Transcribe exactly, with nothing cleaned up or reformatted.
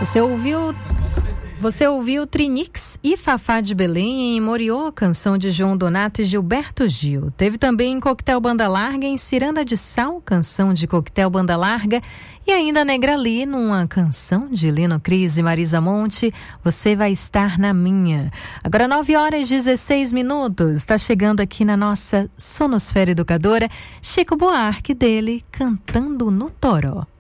Você ouviu... Você ouviu Trinix e Fafá de Belém em Moriô, canção de João Donato e Gilberto Gil. Teve também Coquetel Banda Larga em Ciranda de Sal, canção de Coquetel Banda Larga. E ainda Negra Lee, numa canção de Lino Cris e Marisa Monte, Você Vai Estar na Minha. Agora nove horas e dezesseis minutos, está chegando aqui na nossa Sonosfera Educadora, Chico Buarque dele, Cantando no Toró.